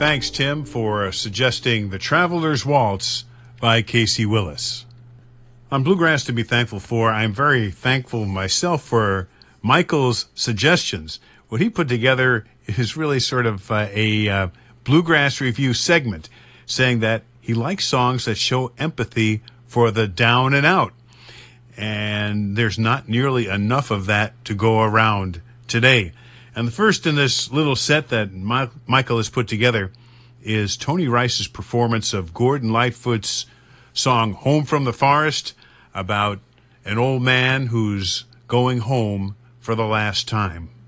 Thanks, Tim, for suggesting The Traveler's Waltz by Casey Willis. On Bluegrass to be thankful for, I'm very thankful myself for Michael's suggestions. What he put together is really sort of a Bluegrass review segment, saying that he likes songs that show empathy for the down and out. And there's not nearly enough of that to go around today. And the first in this little set that Michael has put together is Tony Rice's performance of Gordon Lightfoot's song Home from the Forest, about an old man who's going home for the last time.